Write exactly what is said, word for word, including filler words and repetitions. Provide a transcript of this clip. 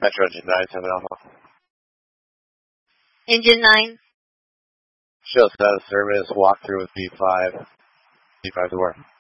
Metro Engine nine, seven Alpha. Engine nine. Show status service, walk through with B five. B five to work.